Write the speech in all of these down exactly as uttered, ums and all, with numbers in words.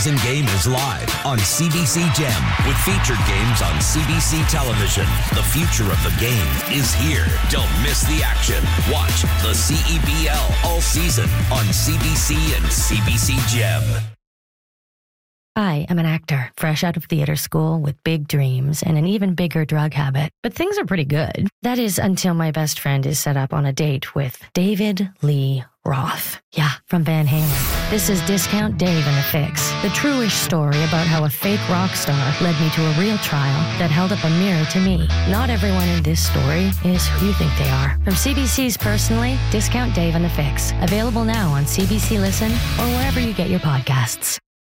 all-season game is live on C B C Gem with featured games on C B C television. The future of the game is here. Don't miss the action. Watch the C E B L all season on C B C and C B C Gem. I am an actor, fresh out of theater school with big dreams and an even bigger drug habit. But things are pretty good. That is until my best friend is set up on a date with David Lee Roth. Yeah, from Van Halen. This is Discount Dave and the Fix, the true-ish story about how a fake rock star led me to a real trial that held up a mirror to me. Not everyone in this story is who you think they are. From C B C's Personally, Discount Dave and the Fix. Available now on C B C Listen or wherever you get your podcasts.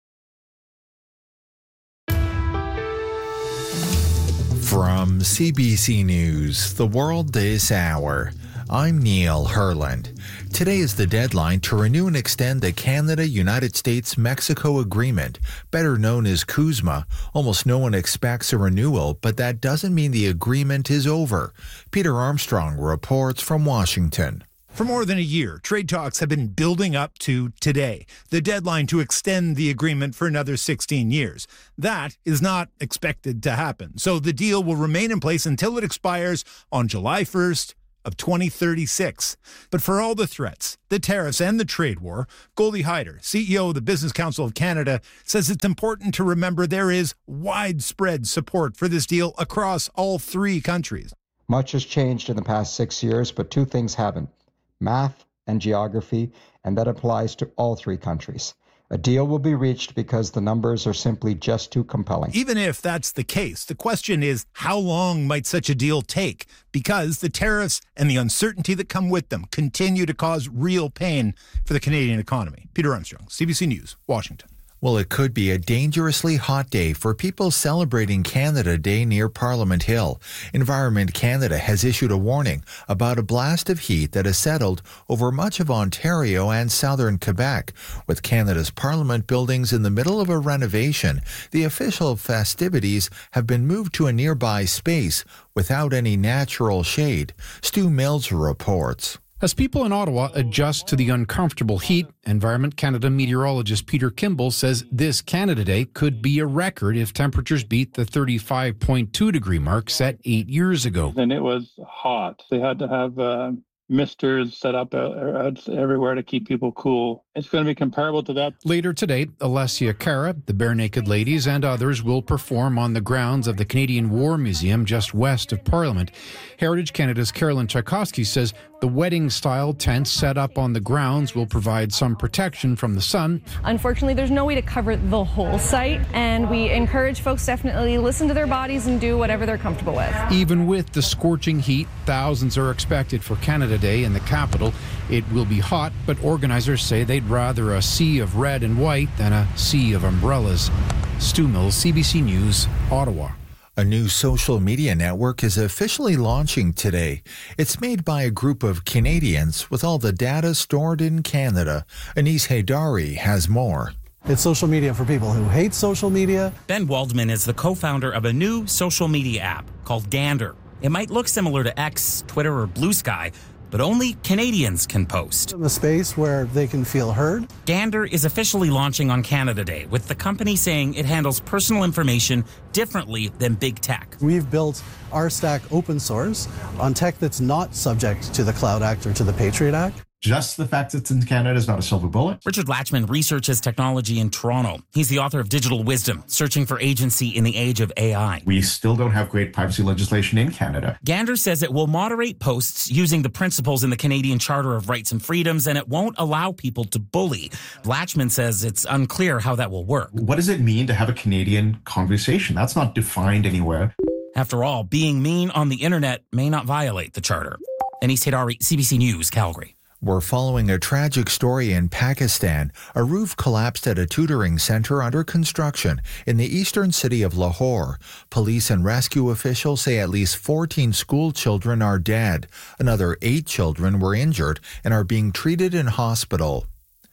From C B C News, The World This Hour, I'm Neil Herland. Today is the deadline to renew and extend the Canada-United States-Mexico Agreement, better known as CUSMA. Almost no one expects a renewal, but that doesn't mean the agreement is over. Peter Armstrong reports from Washington. For more than a year, trade talks have been building up to today, the deadline to extend the agreement for another sixteen years. That is not expected to happen. So the deal will remain in place until it expires on July first of twenty thirty-six. But for all the threats, the tariffs and the trade war, Goldie Hyder, C E O of the Business Council of Canada, says it's important to remember there is widespread support for this deal across all three countries. Much has changed in the past six years, but two things haven't. Math and geography, and that applies to all three countries. A deal will be reached because the numbers are simply just too compelling. Even if that's the case, the question is, how long might such a deal take? Because the tariffs and the uncertainty that come with them continue to cause real pain for the Canadian economy. Peter Armstrong, C B C News, Washington. Well, it could be a dangerously hot day for people celebrating Canada Day near Parliament Hill. Environment Canada has issued a warning about a blast of heat that has settled over much of Ontario and southern Quebec. With Canada's Parliament buildings in the middle of a renovation, the official festivities have been moved to a nearby space without any natural shade. Stu Mills reports. As people in Ottawa adjust to the uncomfortable heat, Environment Canada meteorologist Peter Kimball says this Canada Day could be a record if temperatures beat the thirty-five point two degree mark set eight years ago. And it was hot. They had to have uh, misters set up out everywhere to keep people cool. It's going to be comparable to that. Later today, Alessia Cara, the Bare Naked Ladies, and others will perform on the grounds of the Canadian War Museum just west of Parliament. Heritage Canada's Carolyn Tchaikovsky says the wedding-style tents set up on the grounds will provide some protection from the sun. Unfortunately, there's no way to cover the whole site, and we encourage folks to definitely listen to their bodies and do whatever they're comfortable with. Even with the scorching heat, thousands are expected for Canada Day in the capital. It will be hot, but organizers say they'd rather a sea of red and white than a sea of umbrellas. Stu Mills, C B C News, Ottawa. A new social media network is officially launching today. It's made by a group of Canadians with all the data stored in Canada. Anis Haydari has more. It's social media for people who hate social media. Ben Waldman is the co-founder of a new social media app called Gander. It might look similar to X, Twitter, or Blue Sky, but only Canadians can post. A space where they can feel heard. Gander is officially launching on Canada Day, with the company saying it handles personal information differently than big tech. We've built our stack open source on tech that's not subject to the Cloud Act or to the Patriot Act. Just the fact that it's in Canada is not a silver bullet. Richard Latchman researches technology in Toronto. He's the author of Digital Wisdom, Searching for Agency in the Age of A I. We still don't have great privacy legislation in Canada. Gander says it will moderate posts using the principles in the Canadian Charter of Rights and Freedoms, and it won't allow people to bully. Latchman says it's unclear how that will work. What does it mean to have a Canadian conversation? That's not defined anywhere. After all, being mean on the internet may not violate the Charter. Anis Haydari, C B C News, Calgary. We're following a tragic story in Pakistan. A roof collapsed at a tutoring center under construction in the eastern city of Lahore. Police and rescue officials say at least fourteen school children are dead. Another eight children were injured and are being treated in hospital.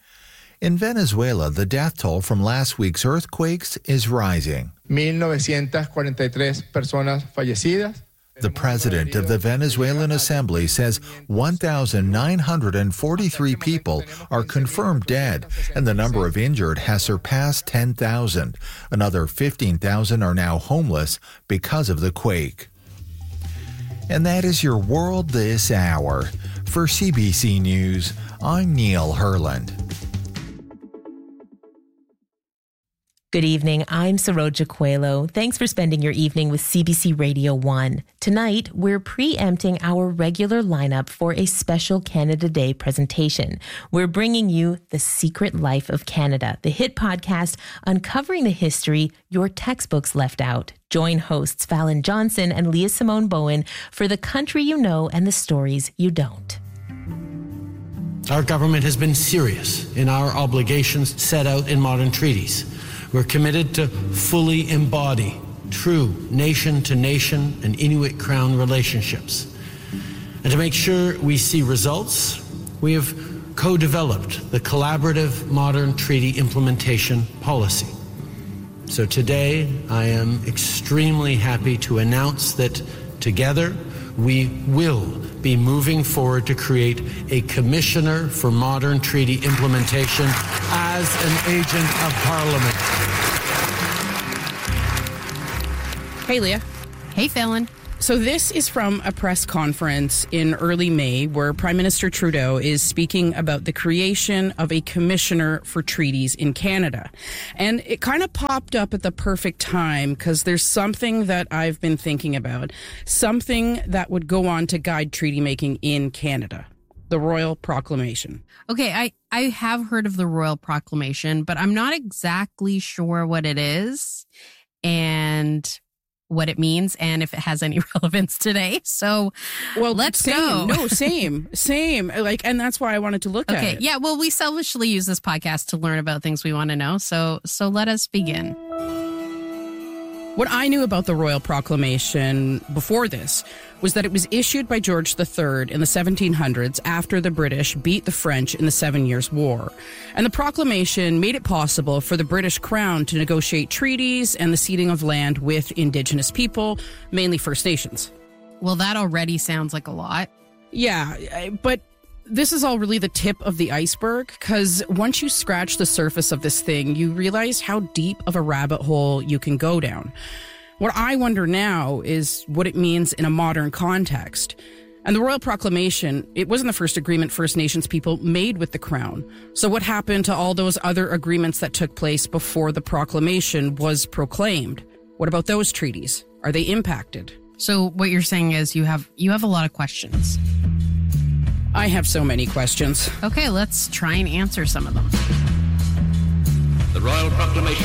In Venezuela, the death toll from last week's earthquakes is rising. mil novecientas cuarenta y tres personas fallecidas. The president of the Venezuelan Assembly says one thousand nine hundred forty-three people are confirmed dead, and the number of injured has surpassed ten thousand. Another fifteen thousand are now homeless because of the quake. And that is your world this hour. For C B C News, I'm Neil Herland. Good evening, I'm Saroja Coelho. Thanks for spending your evening with C B C Radio one. Tonight, we're preempting our regular lineup for a special Canada Day presentation. We're bringing you The Secret Life of Canada, the hit podcast uncovering the history your textbooks left out. Join hosts Fallon Johnson and Leah Simone Bowen for the country you know and the stories you don't. Our government has been serious in our obligations set out in modern treaties. We're committed to fully embody true nation-to-nation and Inuit Crown relationships. And to make sure we see results, we have co-developed the Collaborative Modern Treaty Implementation Policy. So today, I am extremely happy to announce that together, we will be moving forward to create a Commissioner for Modern Treaty Implementation as an agent of Parliament. Hey, Leah. Hey, Fallon. So this is from a press conference in early May where Prime Minister Trudeau is speaking about the creation of a commissioner for treaties in Canada. And it kind of popped up at the perfect time because there's something that I've been thinking about, something that would go on to guide treaty making in Canada. The Royal Proclamation. Okay, I, I have heard of the Royal Proclamation, but I'm not exactly sure what it is and what it means and if it has any relevance today. So, well, let's same. go. No, same, same. Like, and that's why I wanted to look okay, at it. Okay, yeah. Well, we selfishly use this podcast to learn about things we want to know. So, so let us begin. What I knew about the Royal Proclamation before this was that it was issued by George the Third in the seventeen hundreds after the British beat the French in the Seven Years' War. And the proclamation made it possible for the British Crown to negotiate treaties and the ceding of land with Indigenous people, mainly First Nations. Well, that already sounds like a lot. Yeah, but this is all really the tip of the iceberg, because once you scratch the surface of this thing, you realize how deep of a rabbit hole you can go down. What I wonder now is what it means in a modern context. And the Royal Proclamation, it wasn't the first agreement First Nations people made with the Crown. So what happened to all those other agreements that took place before the proclamation was proclaimed? What about those treaties? Are they impacted? So what you're saying is you have you have a lot of questions. I have so many questions. Okay, let's try and answer some of them. The Royal Proclamation.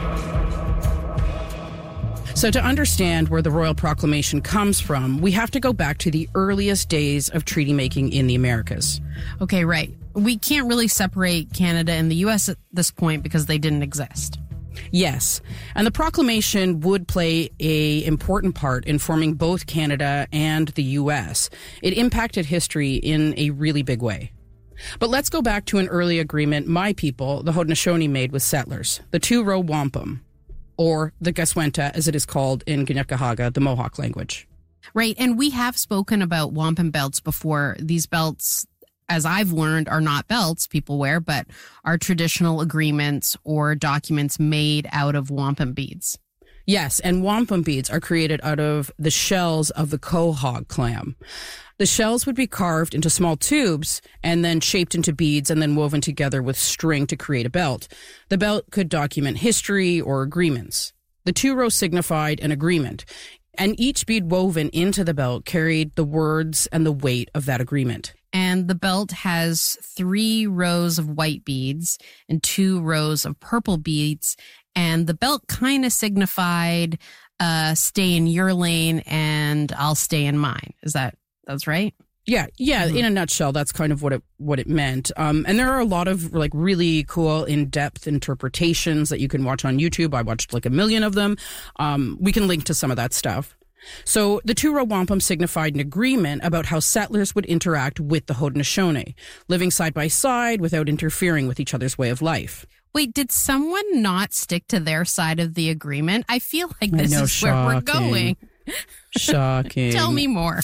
So to understand where the Royal Proclamation comes from, we have to go back to the earliest days of treaty making in the Americas. Okay, right. We can't really separate Canada and the U S at this point because they didn't exist. Yes, and the proclamation would play a important part in forming both Canada and the U S. It impacted history in a really big way. But let's go back to an early agreement my people, the Haudenosaunee, made with settlers, the two-row wampum, or the Gaswenta, as it is called in Kanien'kehá:ka, the Mohawk language. Right, and we have spoken about wampum belts before. These belts, as I've learned, are not belts people wear, but are traditional agreements or documents made out of wampum beads. Yes, and wampum beads are created out of the shells of the quahog clam. The shells would be carved into small tubes and then shaped into beads and then woven together with string to create a belt. The belt could document history or agreements. The two row signified an agreement, and each bead woven into the belt carried the words and the weight of that agreement. And the belt has three rows of white beads and two rows of purple beads. And the belt kind of signified uh, stay in your lane and I'll stay in mine. Is that, that's right? Yeah, yeah. Mm-hmm. In a nutshell, that's kind of what it what it meant. Um, and there are a lot of like really cool in-depth interpretations that you can watch on YouTube. I watched like a million of them. Um, we can link to some of that stuff. So the two-row wampum signified an agreement about how settlers would interact with the Haudenosaunee, living side by side without interfering with each other's way of life. Wait, did someone not stick to their side of the agreement? I feel like this I know, is shocking. where we're going. Shocking. Tell me more.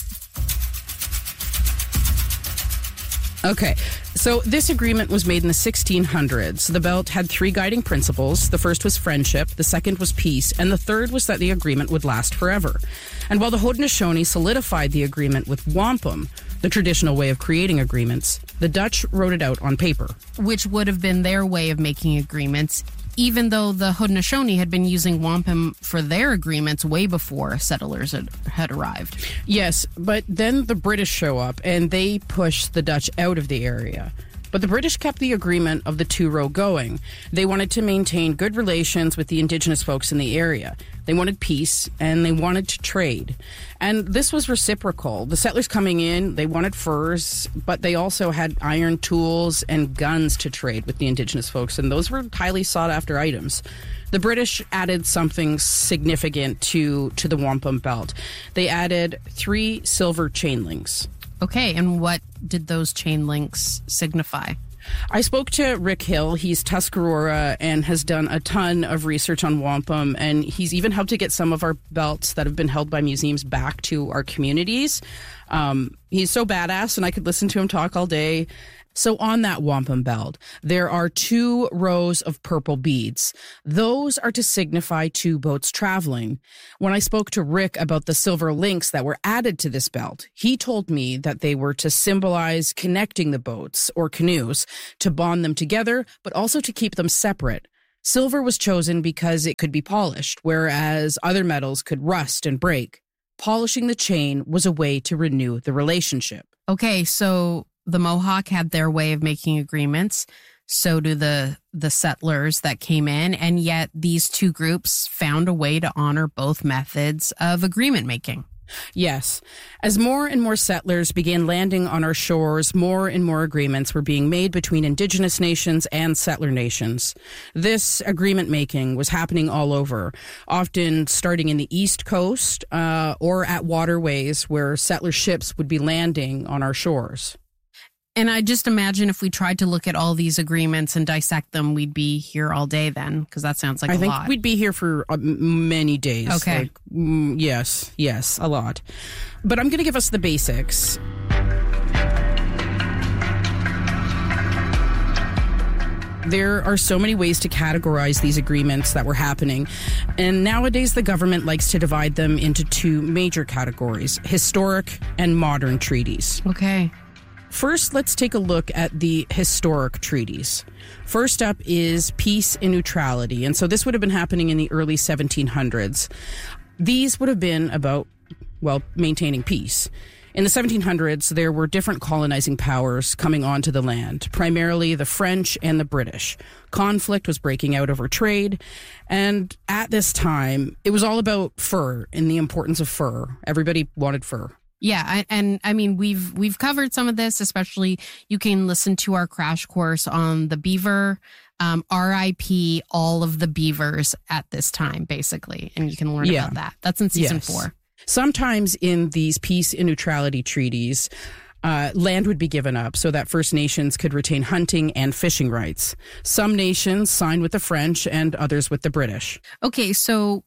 Okay, so this agreement was made in the sixteen hundreds. The belt had three guiding principles. The first was friendship, the second was peace, and the third was that the agreement would last forever. And while the Haudenosaunee solidified the agreement with wampum, the traditional way of creating agreements, the Dutch wrote it out on paper. Which would have been their way of making agreements, even though the Haudenosaunee had been using wampum for their agreements way before settlers had, had arrived. Yes, but then the British show up and they push the Dutch out of the area. But the British kept the agreement of the two-row going. They wanted to maintain good relations with the indigenous folks in the area. They wanted peace, and they wanted to trade. And this was reciprocal. The settlers coming in, they wanted furs, but they also had iron tools and guns to trade with the indigenous folks, and those were highly sought-after items. The British added something significant to, to the wampum belt. They added three silver chain links. Okay, and what did those chain links signify? I spoke to Rick Hill. He's Tuscarora and has done a ton of research on wampum, and he's even helped to get some of our belts that have been held by museums back to our communities. Um, he's so badass, and I could listen to him talk all day. So on that wampum belt, there are two rows of purple beads. Those are to signify two boats traveling. When I spoke to Rick about the silver links that were added to this belt, he told me that they were to symbolize connecting the boats or canoes, to bond them together, but also to keep them separate. Silver was chosen because it could be polished, whereas other metals could rust and break. Polishing the chain was a way to renew the relationship. Okay, so the Mohawk had their way of making agreements. So do the the settlers that came in. And yet these two groups found a way to honor both methods of agreement making. Yes. As more and more settlers began landing on our shores, more and more agreements were being made between indigenous nations and settler nations. This agreement making was happening all over, often starting in the East Coast uh, or at waterways where settler ships would be landing on our shores. And I just imagine if we tried to look at all these agreements and dissect them, we'd be here all day then, because that sounds like I a think lot. we'd be here for uh, many days. Okay. Like, mm, yes, yes, a lot. But I'm going to give us the basics. There are so many ways to categorize these agreements that were happening. And nowadays, the government likes to divide them into two major categories, historic and modern treaties. Okay. First, let's take a look at the historic treaties. First up is peace and neutrality. And so this would have been happening in the early seventeen hundreds. These would have been about, well, maintaining peace. In the seventeen hundreds, there were different colonizing powers coming onto the land, primarily the French and the British. Conflict was breaking out over trade, and at this time, it was all about fur and the importance of fur. Everybody wanted fur. Yeah, and, and I mean, we've we've covered some of this, especially you can listen to our crash course on the beaver, um, R I P all of the beavers at this time, basically, and you can learn Yeah. about that. That's in season Yes. four. Sometimes in these peace and neutrality treaties, uh, land would be given up so that First Nations could retain hunting and fishing rights. Some nations signed with the French and others with the British. Okay, so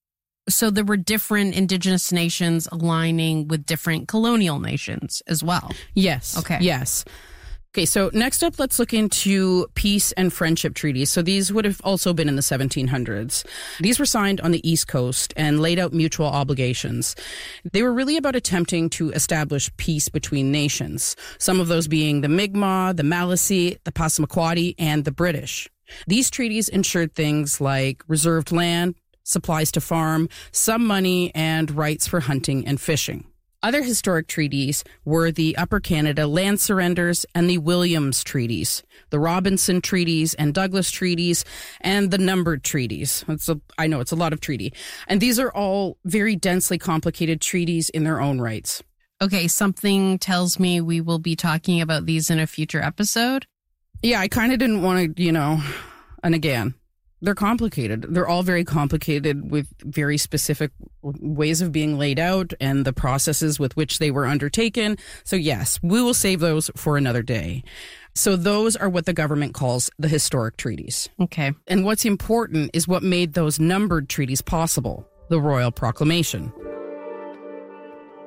so there were different indigenous nations aligning with different colonial nations as well. Yes. Okay. Yes. Okay, so next up, let's look into peace and friendship treaties. So these would have also been in the seventeen hundreds. These were signed on the East Coast and laid out mutual obligations. They were really about attempting to establish peace between nations, some of those being the Mi'kmaq, the Maliseet, the Passamaquoddy, and the British. These treaties ensured things like reserved land, supplies to farm, some money, and rights for hunting and fishing. Other historic treaties were the Upper Canada Land Surrenders and the Williams Treaties, the Robinson Treaties and Douglas Treaties, and the Numbered Treaties. It's a, I know it's a lot of treaty. And these are all very densely complicated treaties in their own rights. Okay, something tells me we will be talking about these in a future episode. Yeah, I kind of didn't want to, you know, and again, they're complicated. They're all very complicated with very specific ways of being laid out and the processes with which they were undertaken. So yes, we will save those for another day. So those are what the government calls the historic treaties. Okay. And what's important is what made those numbered treaties possible, the Royal Proclamation.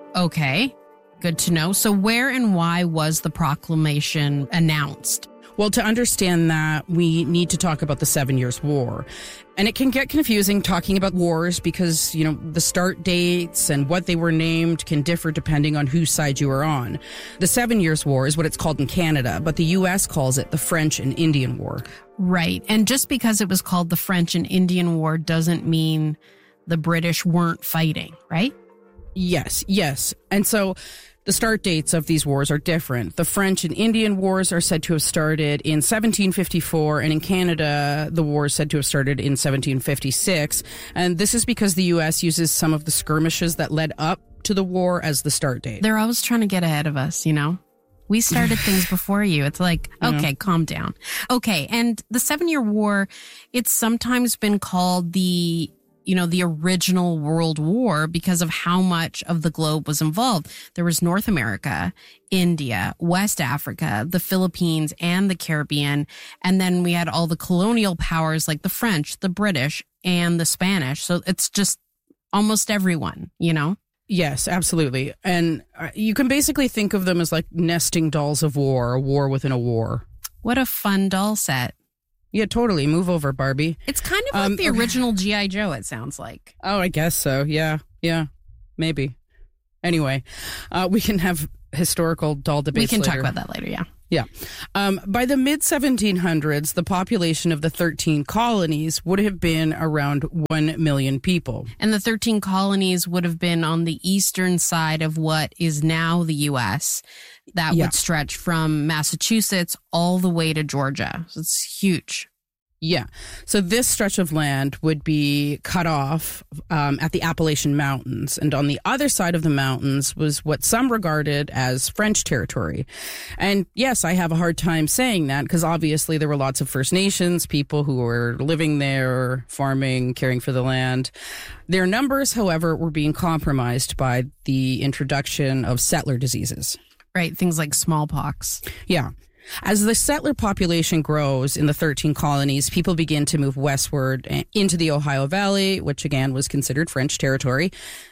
Okay, good to know. So where and why was the proclamation announced? Well, to understand that, we need to talk about the Seven Years' War. And it can get confusing talking about wars because, you know, the start dates and what they were named can differ depending on whose side you are on. The Seven Years' War is what it's called in Canada, but the U S calls it the French and Indian War. Right. And just because it was called the French and Indian War doesn't mean the British weren't fighting, right? Yes, yes. And so the start dates of these wars are different. The French and Indian Wars are said to have started in seventeen fifty-four, and in Canada, the war is said to have started in seventeen fifty-six. And this is because the U S uses some of the skirmishes that led up to the war as the start date. They're always trying to get ahead of us, you know? We started things before you. It's like, okay, yeah. Calm down. Okay, and the Seven-Year War, it's sometimes been called the you know, the original World War because of how much of the globe was involved. There was North America, India, West Africa, the Philippines, and the Caribbean. And then we had all the colonial powers like the French, the British, and the Spanish. So it's just almost everyone, you know? Yes, absolutely. And you can basically think of them as like nesting dolls of war, a war within a war. What a fun doll set. Yeah, totally. Move over, Barbie. It's kind of like um, the original G I. Joe, it sounds like. Oh, I guess so. Yeah, yeah, maybe. Anyway, uh, we can have historical doll debates We can later. talk about that later, yeah. Yeah. Um, by the mid seventeen hundreds, the population of the thirteen colonies would have been around one million people. And the thirteen colonies would have been on the eastern side of what is now the U S That yeah. would stretch from Massachusetts all the way to Georgia. So it's huge. Yeah. So this stretch of land would be cut off um, at the Appalachian Mountains. And on the other side of the mountains was what some regarded as French territory. And yes, I have a hard time saying that because obviously there were lots of First Nations, people who were living there, farming, caring for the land. Their numbers, however, were being compromised by the introduction of settler diseases. Right. Things like smallpox. Yeah. As the settler population grows in the thirteen colonies, people begin to move westward into the Ohio Valley, which again was considered French territory.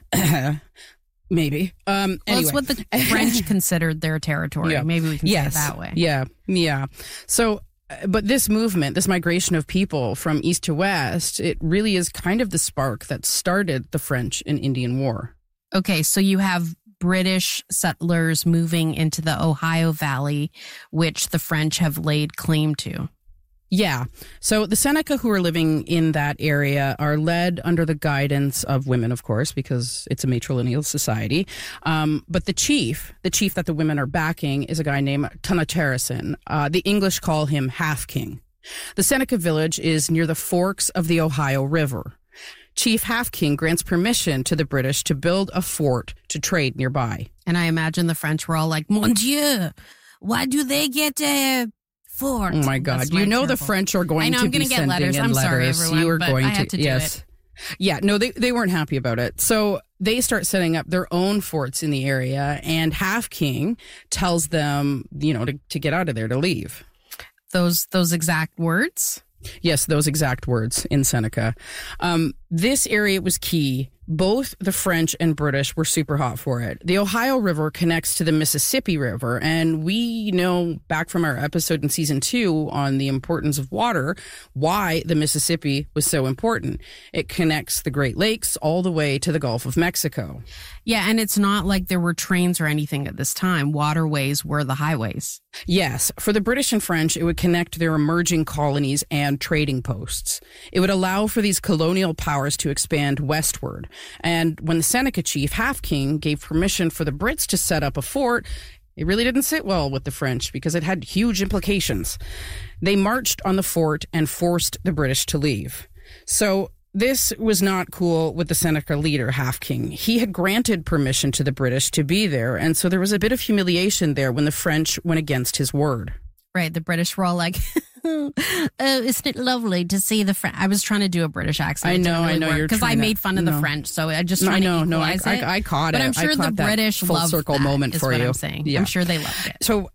Maybe. Um, well, anyway. it's what the French considered their territory. Yeah. Maybe we can yes. say it that way. Yeah, yeah. So, but this movement, this migration of people from east to west, it really is kind of the spark that started the French and Indian War. Okay, so you have British settlers moving into the Ohio Valley, which the French have laid claim to. Yeah. So the Seneca who are living in that area are led under the guidance of women, of course, because it's a matrilineal society. Um, but the chief, the chief that the women are backing, is a guy named Tonatiruson. Uh, the English call him Half King. The Seneca village is near the forks of the Ohio River. Chief Half King grants permission to the British to build a fort to trade nearby. And I imagine the French were all like, Mon Dieu, why do they get a fort? Oh my God. You know terrible. The French are going I know, to I'm be gonna get sending letters. in I'm letters. sorry, everyone, you are but going I had to do yes. it. Yeah, no, they, they weren't happy about it. So they start setting up their own forts in the area, and Half King tells them, you know, to, to get out of there, to leave. Those those exact words? Yes, those exact words in Seneca. Um, this area was key. Both the French and British were super hot for it. The Ohio River connects to the Mississippi River, and we know back from our episode in season two on the importance of water, why the Mississippi was so important. It connects the Great Lakes all the way to the Gulf of Mexico. Yeah, and it's not like there were trains or anything at this time. Waterways were the highways. Yes. For the British and French, it would connect their emerging colonies and trading posts. It would allow for these colonial powers to expand westward. And when the Seneca chief, Half King, gave permission for the Brits to set up a fort, it really didn't sit well with the French because it had huge implications. They marched on the fort and forced the British to leave. So this was not cool with the Seneca leader, Half King. He had granted permission to the British to be there, and so there was a bit of humiliation there when the French went against his word. Right, the British were all like, oh, isn't it lovely to see the French? I was trying to do a British accent. I know, really I know. work, you're Because I made fun of no. the French, so I just no, trying no, to no, I, equalize it. I, I caught but it. I'm sure I the caught British full loved circle that, moment is for what you. I'm saying. Yeah. I'm sure they loved it. So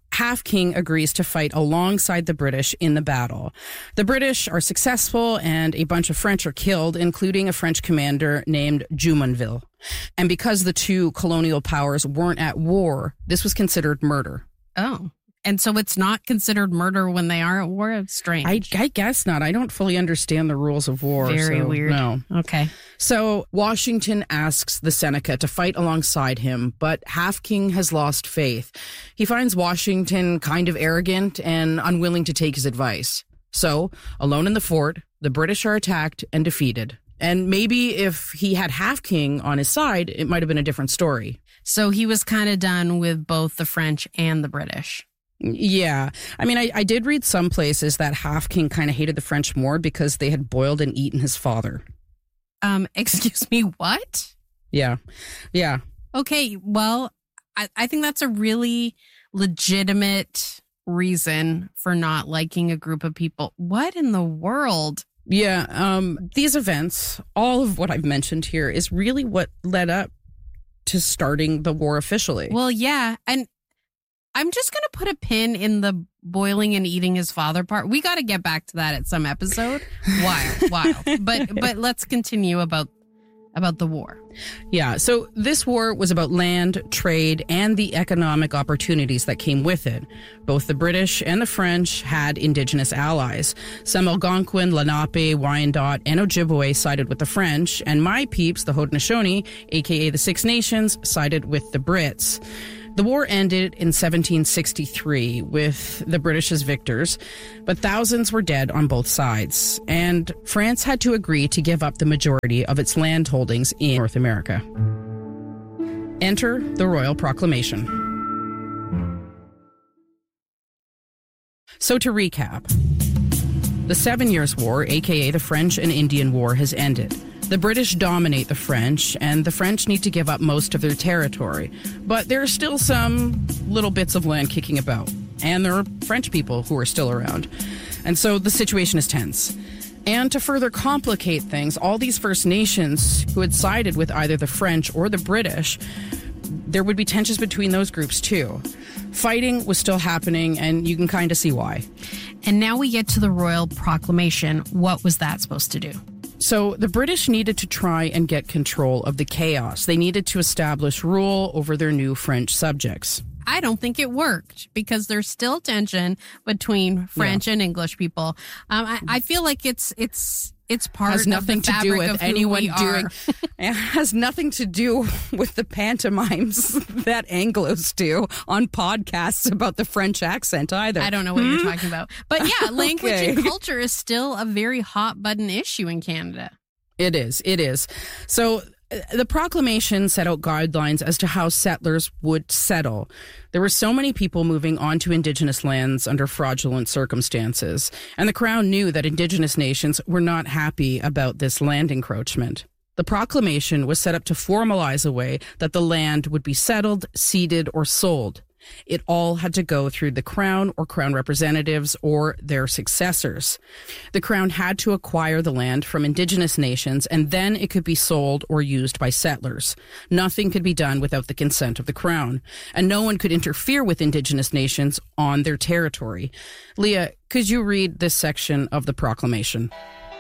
Half King agrees to fight alongside the British in the battle. The British are successful and a bunch of French are killed, including a French commander named Jumonville. And because the two colonial powers weren't at war, this was considered murder. Oh. And so it's not considered murder when they are at war? Strange. I, I guess not. I don't fully understand the rules of war. Very so, weird. No. Okay. So Washington asks the Seneca to fight alongside him, but Half King has lost faith. He finds Washington kind of arrogant and unwilling to take his advice. So, alone in the fort, the British are attacked and defeated. And maybe if he had Half King on his side, it might have been a different story. So he was kind of done with both the French and the British. Yeah. I mean, I, I did read some places that Half King kind of hated the French more because they had boiled and eaten his father. Um, excuse me, what? Yeah. Yeah. Okay, well, I, I think that's a really legitimate reason for not liking a group of people. What in the world? Yeah. Um, these events, all of what I've mentioned here, is really what led up to starting the war officially. Well, yeah. And I'm just going to put a pin in the boiling and eating his father part. We got to get back to that at some episode. Wild, wild. But but let's continue about about the war. Yeah, so this war was about land, trade, and the economic opportunities that came with it. Both the British and the French had indigenous allies. Some Algonquin, Lenape, Wyandot, and Ojibwe sided with the French, and my peeps, the Haudenosaunee, aka the Six Nations, sided with the Brits. The war ended in seventeen sixty-three with the British as victors, but thousands were dead on both sides, and France had to agree to give up the majority of its land holdings in North America. Enter the Royal Proclamation. So to recap, the Seven Years' War, aka the French and Indian War, has ended. The British dominate the French, and the French need to give up most of their territory. But there are still some little bits of land kicking about, and there are French people who are still around. And so the situation is tense. And to further complicate things, all these First Nations who had sided with either the French or the British, there would be tensions between those groups too. Fighting was still happening, and you can kind of see why. And now we get to the Royal Proclamation. What was that supposed to do? So the British needed to try and get control of the chaos. They needed to establish rule over their new French subjects. I don't think it worked because there's still tension between French yeah. and English people. Um, I, I feel like it's it's it's part has nothing of the to do fabric with of anyone who we doing. Are. It has nothing to do with the pantomimes that Anglos do on podcasts about the French accent either. I don't know what hmm? you're talking about, but yeah, language okay. and culture is still a very hot button issue in Canada. It is. It is. So the proclamation set out guidelines as to how settlers would settle. There were so many people moving onto Indigenous lands under fraudulent circumstances, and the Crown knew that Indigenous nations were not happy about this land encroachment. The proclamation was set up to formalize a way that the land would be settled, ceded, or sold. It all had to go through the Crown or Crown representatives or their successors. The Crown had to acquire the land from Indigenous nations, and then it could be sold or used by settlers. Nothing could be done without the consent of the Crown, and no one could interfere with Indigenous nations on their territory. Leah, could you read this section of the proclamation?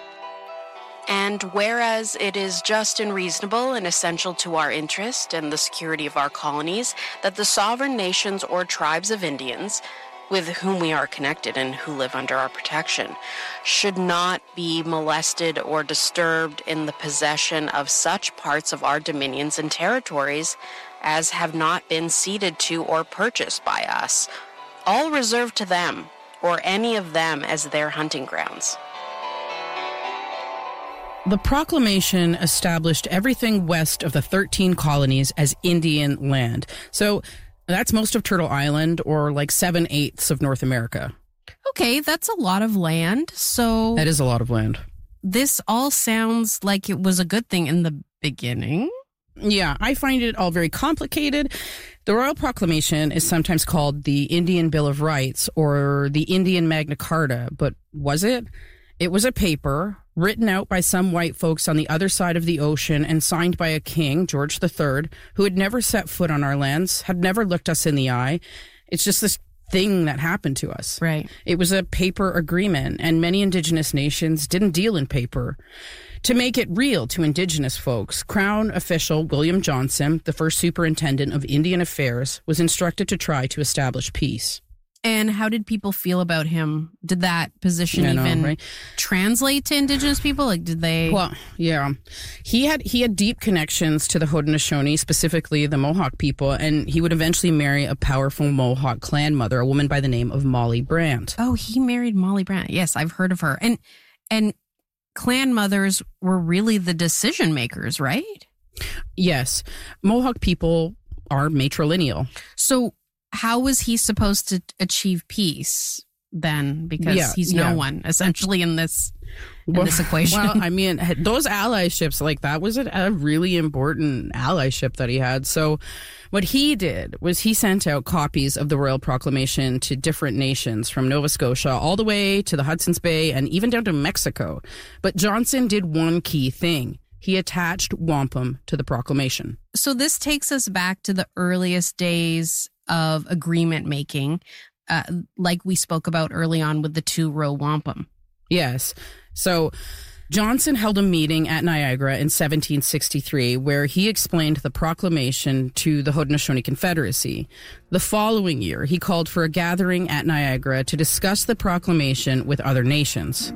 And whereas it is just and reasonable and essential to our interest and the security of our colonies that the sovereign nations or tribes of Indians, with whom we are connected and who live under our protection, should not be molested or disturbed in the possession of such parts of our dominions and territories as have not been ceded to or purchased by us, all reserved to them or any of them as their hunting grounds. The proclamation established everything west of the thirteen colonies as Indian land. So that's most of Turtle Island, or like seven-eighths of North America. Okay, that's a lot of land. So that is a lot of land. This all sounds like it was a good thing in the beginning. Yeah, I find it all very complicated. The Royal Proclamation is sometimes called the Indian Bill of Rights or the Indian Magna Carta, but was it? It was a paper written out by some white folks on the other side of the ocean and signed by a king, George the Third, who had never set foot on our lands, had never looked us in the eye. It's just this thing that happened to us. Right. It was a paper agreement, and many Indigenous nations didn't deal in paper. To make it real to Indigenous folks, Crown official William Johnson, the first superintendent of Indian Affairs, was instructed to try to establish peace. And how did people feel about him? Did that position I know, even right? translate to Indigenous people? Like, did they? Well, yeah, he had he had deep connections to the Haudenosaunee, specifically the Mohawk people, and he would eventually marry a powerful Mohawk clan mother, a woman by the name of Molly Brant. Oh, he married Molly Brant. Yes, I've heard of her. And and clan mothers were really the decision makers, right? Yes, Mohawk people are matrilineal. So how was he supposed to achieve peace then? Because Yeah, he's no yeah. one, essentially, in this in Well- this equation. Well, I mean, those allyships, like that was a, a really important allyship that he had. So what he did was he sent out copies of the Royal Proclamation to different nations from Nova Scotia all the way to the Hudson's Bay and even down to Mexico. But Johnson did one key thing. He attached wampum to the proclamation. So this takes us back to the earliest days of agreement making, uh, like we spoke about early on with the two-row wampum. Yes. So Johnson held a meeting at Niagara in seventeen sixty-three where he explained the proclamation to the Haudenosaunee Confederacy. The following year, he called for a gathering at Niagara to discuss the proclamation with other nations.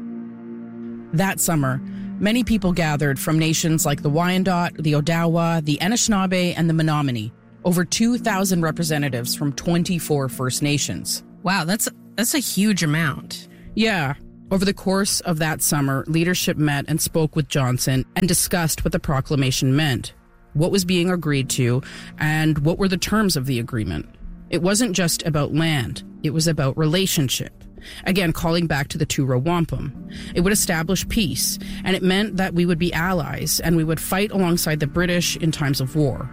That summer, many people gathered from nations like the Wyandot, the Odawa, the Anishinaabe, and the Menominee. Over two thousand representatives from twenty-four First Nations. Wow, that's that's a huge amount. Yeah. Over the course of that summer, leadership met and spoke with Johnson and discussed what the proclamation meant, what was being agreed to, and what were the terms of the agreement. It wasn't just about land. It was about relationship. Again, calling back to the two-row wampum. It would establish peace, and it meant that we would be allies and we would fight alongside the British in times of war.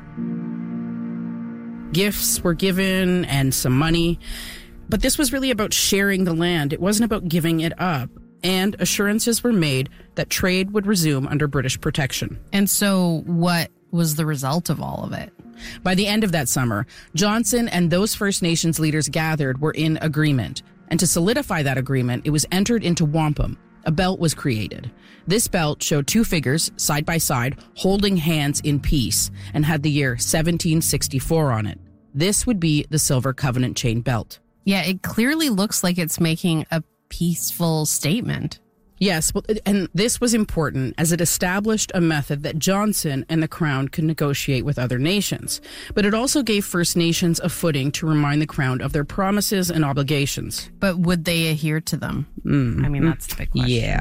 Gifts were given and some money, but this was really about sharing the land. It wasn't about giving it up. And assurances were made that trade would resume under British protection. And so what was the result of all of it? By the end of that summer, Johnson and those First Nations leaders gathered were in agreement. And to solidify that agreement, it was entered into wampum. A belt was created. This belt showed two figures side by side holding hands in peace and had the year seventeen sixty-four on it. This would be the Silver Covenant Chain Belt. Yeah, it clearly looks like it's making a peaceful statement. Yes, well, and this was important as it established a method that Johnson and the Crown could negotiate with other nations. But it also gave First Nations a footing to remind the Crown of their promises and obligations. But would they adhere to them? Mm. I mean, that's the big question. Yeah.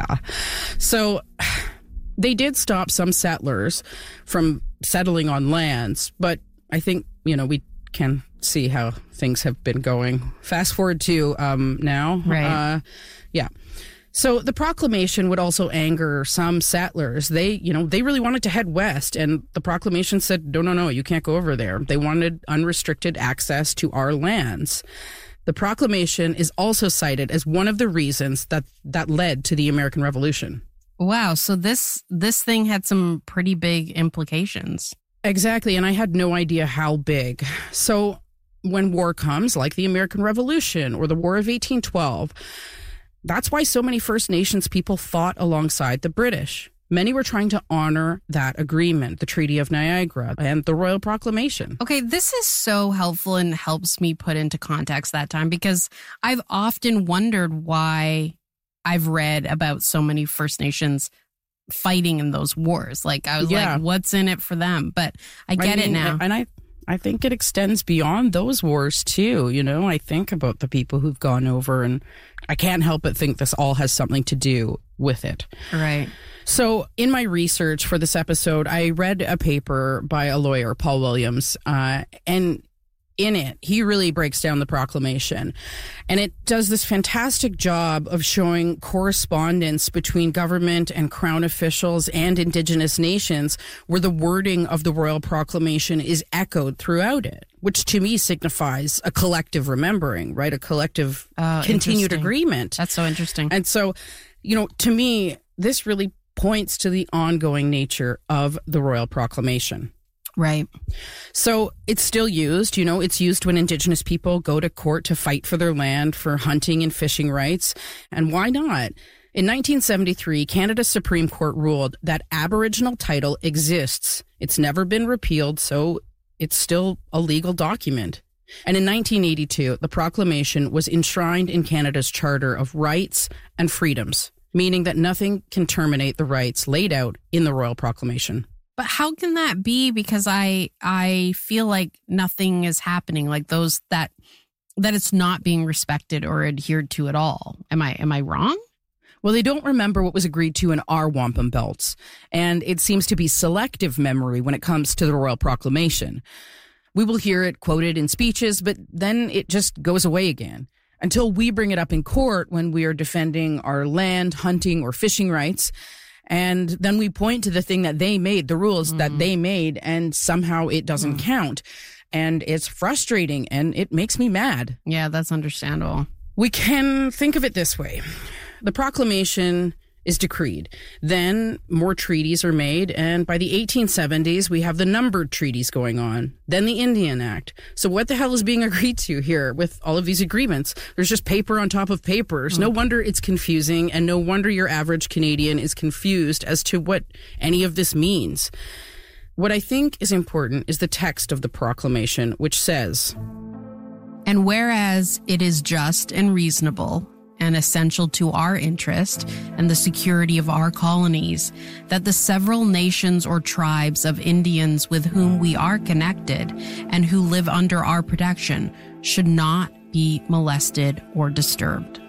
So they did stop some settlers from settling on lands, but I think, you know, we can see how things have been going. Fast forward to um, now. Right. Uh, yeah. So the proclamation would also anger some settlers. They, you know, they really wanted to head west, and the proclamation said, no, no, no, you can't go over there. They wanted unrestricted access to our lands. The proclamation is also cited as one of the reasons that that led to the American Revolution. Wow, so this this thing had some pretty big implications. Exactly, and I had no idea how big. So when war comes, like the American Revolution or the War of eighteen twelve, that's why so many First Nations people fought alongside the British. Many were trying to honor that agreement, the Treaty of Niagara and the Royal Proclamation. Okay, this is so helpful and helps me put into context that time, because I've often wondered why I've read about so many First Nations fighting in those wars. Like, I was Yeah. like, what's in it for them? But I get I mean, it now. And I, I think it extends beyond those wars too. You know, I think about the people who've gone over, and I can't help but think this all has something to do with it. Right. So in my research for this episode, I read a paper by a lawyer, Paul Williams, uh, and in it, he really breaks down the proclamation. And it does this fantastic job of showing correspondence between government and Crown officials and Indigenous nations, where the wording of the Royal Proclamation is echoed throughout it, which to me signifies a collective remembering, right? A collective Oh, continued interesting. agreement. That's so interesting. And so, you know, to me, this really points to the ongoing nature of the Royal Proclamation. Right. So it's still used, you know, it's used when Indigenous people go to court to fight for their land, for hunting and fishing rights. And why not? In nineteen seventy-three, Canada's Supreme Court ruled that Aboriginal title exists. It's never been repealed, so it's still a legal document. And in nineteen eighty-two, the proclamation was enshrined in Canada's Charter of Rights and Freedoms, meaning that nothing can terminate the rights laid out in the Royal Proclamation. But how can that be? Because I I feel like nothing is happening, like those that that it's not being respected or adhered to at all. Am I am I wrong? Well, they don't remember what was agreed to in our wampum belts, and it seems to be selective memory when it comes to the Royal Proclamation. We will hear it quoted in speeches, but then it just goes away again until we bring it up in court when we are defending our land, hunting, or fishing rights. And then we point to the thing that they made, the rules mm. that they made, and somehow it doesn't mm. count. And it's frustrating, and it makes me mad. Yeah, that's understandable. We can think of it this way. The proclamation is decreed. Then more treaties are made, and by the eighteen seventies, we have the numbered treaties going on. Then the Indian Act. So what the hell is being agreed to here with all of these agreements? There's just paper on top of papers. Mm. No wonder it's confusing, and no wonder your average Canadian is confused as to what any of this means. What I think is important is the text of the proclamation, which says, "And whereas it is just and reasonable and essential to our interest and the security of our colonies, that the several nations or tribes of Indians with whom we are connected and who live under our protection should not be molested or disturbed."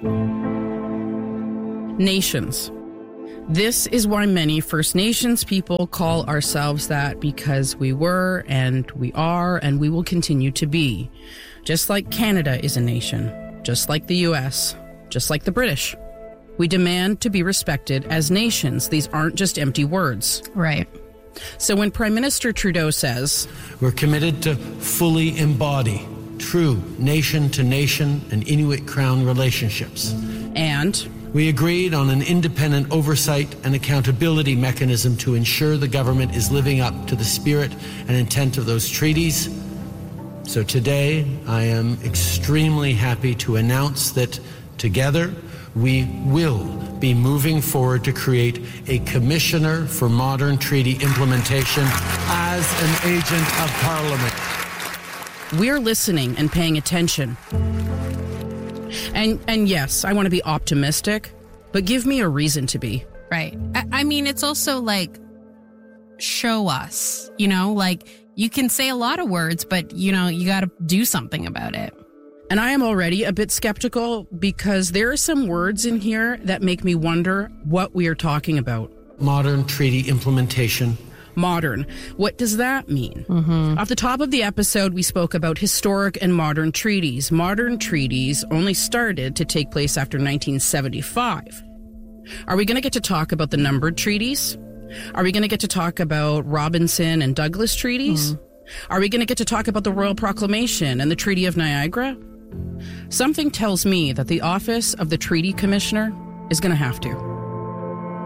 Nations. This is why many First Nations people call ourselves that, because we were and we are and we will continue to be. Just like Canada is a nation, just like the U S, just like the British. We demand to be respected as nations. These aren't just empty words. Right. So when Prime Minister Trudeau says, "We're committed to fully embody true nation-to-nation and Inuit Crown relationships," and we agreed on an independent oversight and accountability mechanism to ensure the government is living up to the spirit and intent of those treaties. So today, I am extremely happy to announce that together, we will be moving forward to create a Commissioner for Modern Treaty Implementation as an agent of Parliament. We're listening and paying attention. And and yes, I want to be optimistic, but give me a reason to be. Right. I, I mean, it's also like, show us, you know, like you can say a lot of words, but, you know, you got to do something about it. And I am already a bit skeptical because there are some words in here that make me wonder what we are talking about. Modern treaty implementation. Modern. What does that mean? Mm-hmm. Off the top of the episode, we spoke about historic and modern treaties. Modern treaties only started to take place after nineteen seventy-five. Are we going to get to talk about the numbered treaties? Are we going to get to talk about Robinson and Douglas treaties? Mm. Are we going to get to talk about the Royal Proclamation and the Treaty of Niagara? Something tells me that the office of the Treaty Commissioner is going to have to.